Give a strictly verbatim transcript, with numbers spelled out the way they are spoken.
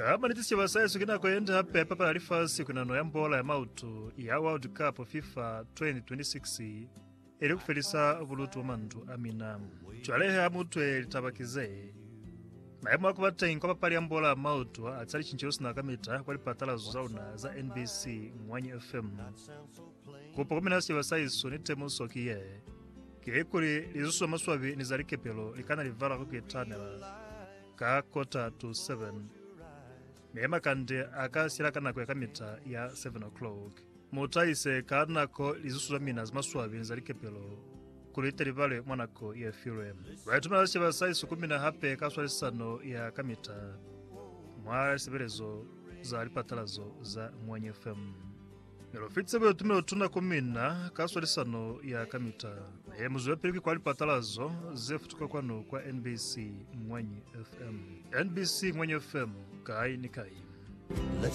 Kama nitisi wasayesu kina kwenda hapa papa alifasi kuna no yambola ya mautu ya World Cup FIFA twenty twenty-six ili kufelisa vulutu mandu amina. Chwalehe amutwe litabakize. Maemu wakubata inkopa pali yambola ya mautu atari chinchirosi na kamita kwa lipatala zuzauna za N B C Mwanyi F M. Kupo kuminasi wasayesu nitemu sokiye. Kiekuri lizusu wa maswabi nizalike pelo likana livala kukitanela. Ka kota to seven. Mema kande akasira kana kwa kamita ya seven o'clock. Mutaise kanako lizusu mina zmaswabi nzalike pelo. Kulite livale mwanako ya Filem. Waituma nasi wasaisu kumina hape kaswali sano ya kamita. Mwara siberezo za lipatalazo za Mwanyi F M. Nilofitse bwe tumile utuna kumina kaswali sano ya kamita. Ye muzuwe piliki kwa lipatalazo zefutuka kwano kwa N B C Mwanyi F M. N B C Mwanyi F M kai ni kai.